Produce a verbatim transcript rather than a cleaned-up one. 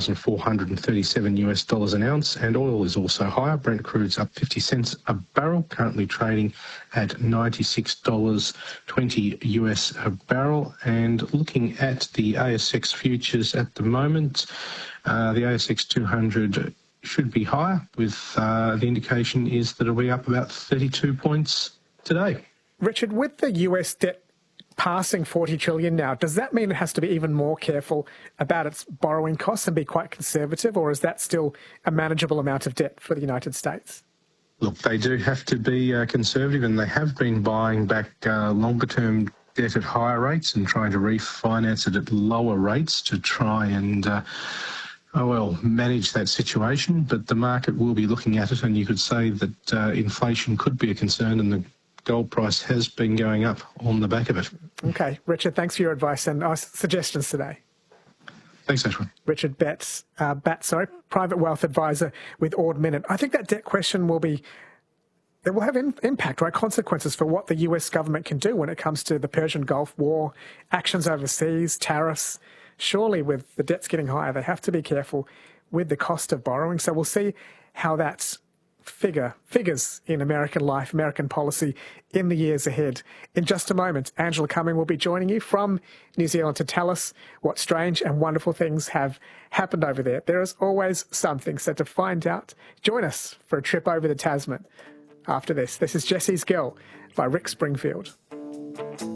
thousand four hundred thirty-seven US dollars an ounce, and oil is also higher. Brent crude's up fifty cents a barrel, currently trading at ninety-six dollars twenty US a barrel. And looking at the A S X futures at the moment, uh, the A S X two hundred should be higher, with uh, the indication is that it'll be up about thirty-two points today. Richard, with the U S debt passing forty trillion dollars now, does that mean it has to be even more careful about its borrowing costs and be quite conservative, or is that still a manageable amount of debt for the United States? Look, they do have to be uh, conservative, and they have been buying back uh, longer-term debt at higher rates and trying to refinance it at lower rates to try and uh, oh well, manage that situation. But the market will be looking at it, and you could say that uh, inflation could be a concern, and the gold price has been going up on the back of it. Okay, Richard, thanks for your advice and uh, suggestions today. Thanks, Ashwin. Richard Betts, uh, Batts, sorry, private wealth advisor with Ord Minnett. I think that debt question will be, it will have in, impact, right, consequences for what the U S government can do when it comes to the Persian Gulf War, actions overseas, tariffs. Surely with the debts getting higher, they have to be careful with the cost of borrowing. So we'll see how that figure figures in American life, American policy in the years ahead. In just a moment, Angela Cumming will be joining you from New Zealand to tell us what strange and wonderful things have happened over there. There is always something. So to find out, join us for a trip over the Tasman after this. This is Jesse's Girl by Rick Springfield.